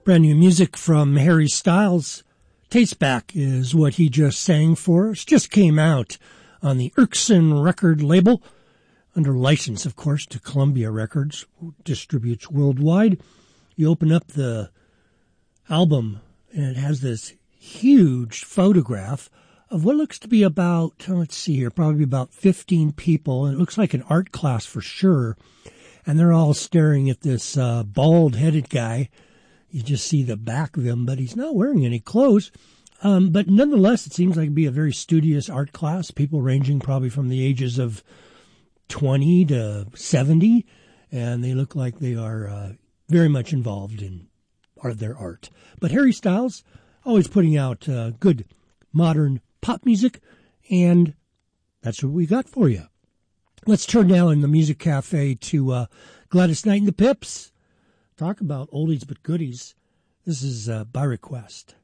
Brand new music from Harry Styles. Taste Back is what he just sang for us. Just came out on the Erkson record label, under license, of course, to Columbia Records, who distributes worldwide. You open up the album, and it has this huge photograph of what looks to be about, let's see here, probably about 15 people. And it looks like an art class for sure. And they're all staring at this bald-headed guy. You just see the back of him, but he's not wearing any clothes. But nonetheless, it seems like it'd be a very studious art class, people ranging probably from the ages of 20 to 70, and they look like they are very much involved in their art. But Harry Styles, always putting out good modern pop music, and that's what we got for you. Let's turn now in the Music Cafe to Gladys Knight and the Pips. Talk about oldies but goodies. This is By Request.